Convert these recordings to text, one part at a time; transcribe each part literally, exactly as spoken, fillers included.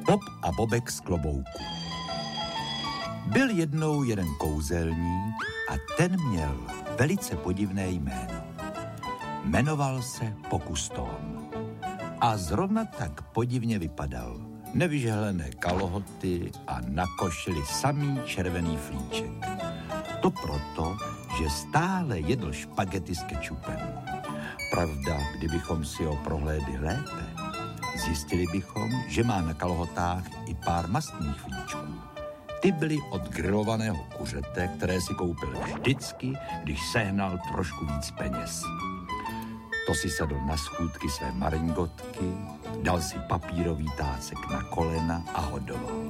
Bob a Bobek z klobouku. Byl jednou jeden kouzelník a ten měl velice podivné jméno. Jmenoval se Pokustón. A zrovna tak podivně vypadal. Nevyžehlené kalhoty a na košili samý červený flíček. To proto, že stále jedl špagety s kečupem. Pravda, kdybychom si ho prohlédli lépe, zjistili bychom, že má na kalhotách i pár mastných flíčků. Ty byly od grilovaného kuřete, které si koupil vždycky, když sehnal trošku víc peněz. To si sedl na schůdky své maringotky, dal si papírový tácek na kolena a hodoval.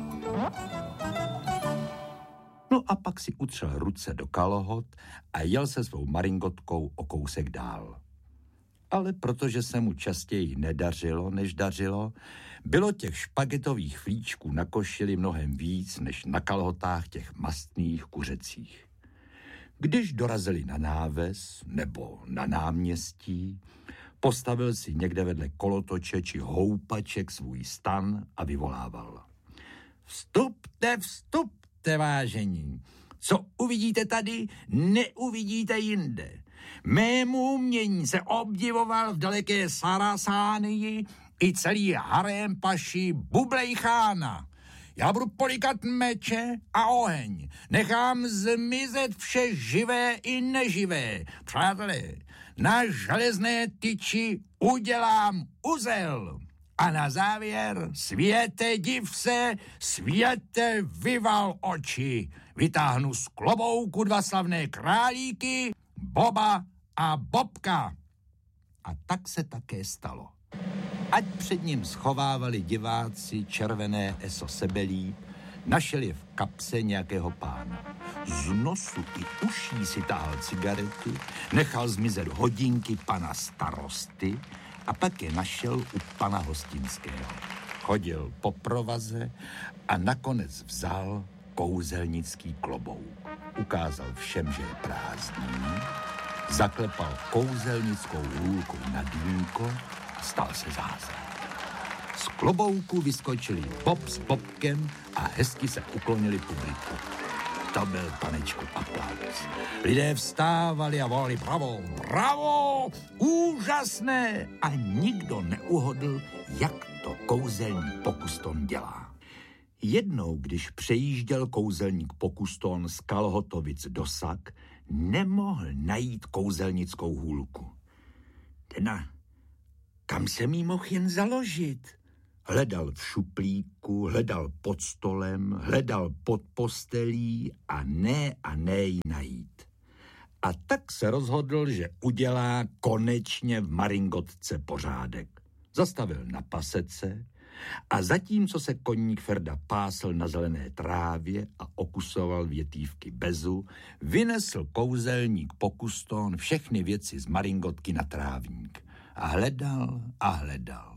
No a pak si utřel ruce do kalhot a jel se svou maringotkou o kousek dál. Ale protože se mu častěji nedařilo, než dařilo, bylo těch špagetových flíčků na košili mnohem víc, než na kalhotách těch mastných kuřecích. Když dorazili na náves nebo na náměstí, postavil si někde vedle kolotoče či houpaček svůj stan a vyvolával. Vstupte, vstupte, vážení. Co uvidíte tady, neuvidíte jinde. Mému umění se obdivoval v daleké Sarasánii i celý harém paši Bublejchána. Já budu polikat meče a oheň. Nechám zmizet vše živé i neživé. Přátelé, na železné tyči udělám uzel. A na závěr, světe div se, světe vyval oči. Vytáhnu z klobouku dva slavné králíky, Boba a Bobka. A tak se také stalo. Ať před ním schovávali diváci červené eso sebelí, našel je v kapse nějakého pána. Z nosu i uší si táhl cigarety, nechal zmizet hodinky pana starosty a pak je našel u pana Hostinského. Chodil po provaze a nakonec vzal kouzelnický klobouk. Ukázal všem, že je prázdný, zaklepal kouzelnickou hůlkou na dýmko, stal se zázrak. Z klobouku vyskočili Bob s Bobkem a hezky se uklonili publiku. To byl, panečku, aplauz. Lidé vstávali a volali bravo, bravo, úžasné! A nikdo neuhodl, jak to kouzelník Pokustón dělá. Jednou, když přejížděl kouzelník Pokustón z Kalhotovic do Sak, nemohl najít kouzelnickou hůlku. Tena, kam jsem jí mohl jen založit? Hledal v šuplíku, hledal pod stolem, hledal pod postelí a ne a ne ji najít. A tak se rozhodl, že udělá konečně v maringotce pořádek. Zastavil na pasece a zatímco se koník Ferda pásl na zelené trávě a okusoval větívky bezu, vynesl kouzelník Pokustón všechny věci z maringotky na trávník. A hledal a hledal.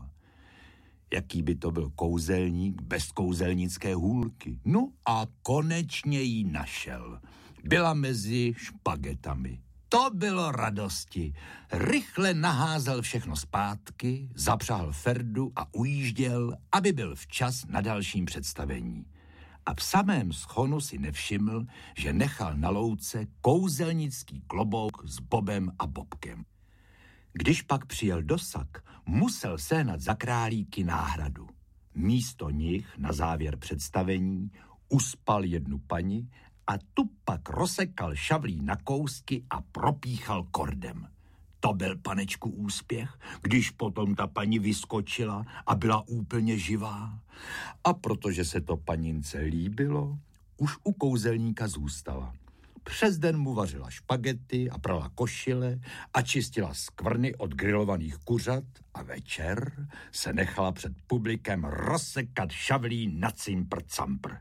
Jaký by to byl kouzelník bez kouzelnické hůlky? No a konečně ji našel. Byla mezi špagetami. To bylo radosti. Rychle naházel všechno zpátky, zapřáhl Ferdu a ujížděl, aby byl včas na dalším představení. A v samém schonu si nevšiml, že nechal na louce kouzelnický klobouk s Bobem a Bobkem. Když pak přijel do Sak, musel sehnat za králíky náhradu. Místo nich na závěr představení uspal jednu paní a tu pak rozsekal šavlí na kousky a propíchal kordem. To byl, panečku, úspěch, když potom ta paní vyskočila a byla úplně živá. A protože se to panince líbilo, už u kouzelníka zůstala. Přes den mu vařila špagety a prala košile a čistila skvrny od grilovaných kuřat a večer se nechala před publikem rozsekat šavlí na cimpr-campr.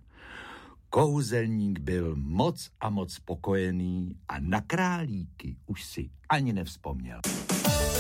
Kouzelník byl moc a moc spokojený a na králíky už si ani nevzpomněl.